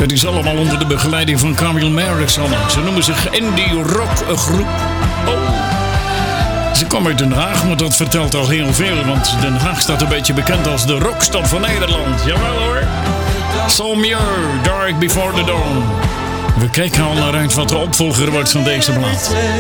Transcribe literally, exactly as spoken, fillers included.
Het is allemaal onder de begeleiding van Camille Merrickson. Ze noemen zich Indie Rock Groep. Oh. Ze komen uit Den Haag, maar dat vertelt al heel veel. Want Den Haag staat een beetje bekend als de rockstad van Nederland. Jawel hoor. Salmier, Dark Before the Dawn. We kijken al naar uit wat de opvolger wordt van deze plaat.